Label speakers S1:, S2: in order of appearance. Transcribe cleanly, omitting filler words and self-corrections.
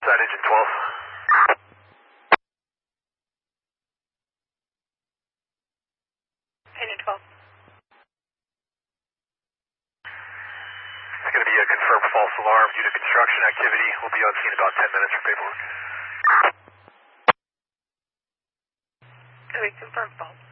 S1: Side engine 12.
S2: Engine 12.
S1: It's going to be a confirmed false alarm due to construction activity. We'll be on scene about 10 minutes for paperwork.
S2: Okay, confirmed false.